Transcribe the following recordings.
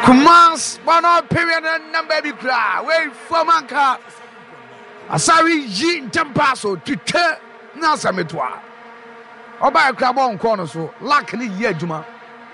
Kumans, one of period and number be cry. Wait for Manka. Asari Yin Tempaso to turn Nasamitwa. Oba a crab on corner so, luckily, Yeduma.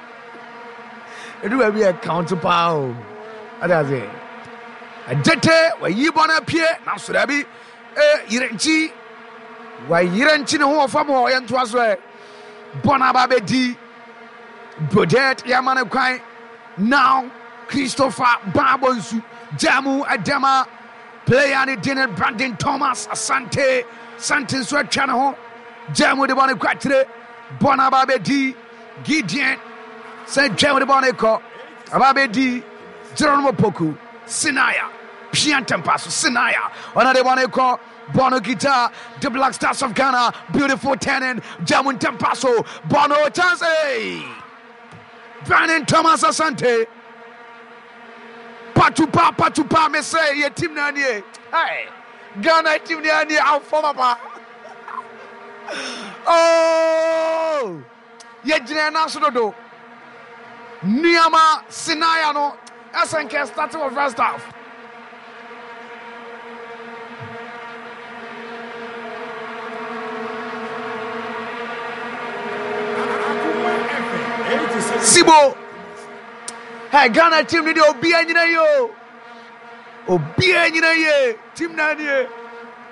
It will be a counterpart. Adaze. A jete where you want to appear, now should I be Irenchi? Why Irenchi no from Hoyan Twasway? Bonababe D. Brodet Yamana Quine. Now, Christopher Babonsu, Jamu Adema, Playani Dinner, Brandon Thomas, Asante, Santin Sweat Channel, Jamu de Bonaquatre, Bonababe D, Gideon, Saint Jamu de Bonaco, Ababe D, Geronimo Poku, Sinaya, Pian Tempaso, Sinaya, Ona de Bonaco, Bono Guitar, the Black Stars of Ghana, Beautiful Tenant, Jamu Tempaso, Bono Chance. Brandon Thomas Asante Patupa me say ye team nani hey Ghana team nani out for papa oh ye jina na so do Niama Sinaya no SNK starting of first half Sibo hey Ghana team ni obi anyina yo obi anyina ye team nani